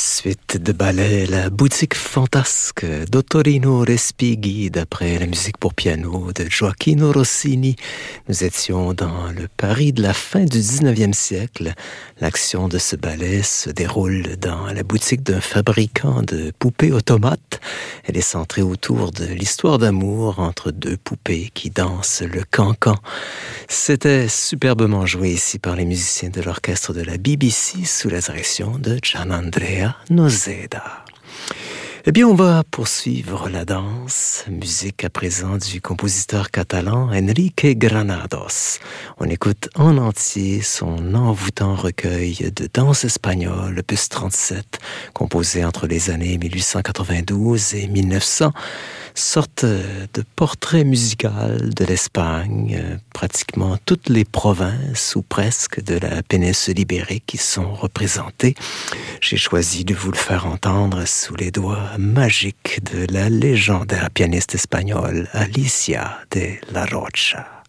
Suite de ballet, la boutique fantasque d'Ottorino Respighi, d'après la musique pour piano de Gioacchino Rossini. Nous étions dans le Paris de la fin du 19e siècle. L'action de ce ballet se déroule dans la boutique d'un fabricant de poupées automates. Elle est centrée autour de l'histoire d'amour entre deux poupées qui dansent le cancan. C'était superbement joué ici par les musiciens de l'orchestre de la BBC sous la direction de Gianandrea Noseda. Eh bien, on va poursuivre la danse. Musique à présent du compositeur catalan Enrique Granados. On écoute en entier son envoûtant recueil de danse espagnole, opus 37, composé entre les années 1892 et 1900. Sorte de portrait musical de l'Espagne, pratiquement toutes les provinces ou presque de la péninsule ibérique qui sont représentées. J'ai choisi de vous le faire entendre sous les doigts magiques de la légendaire pianiste espagnole Alicia de la Rocha.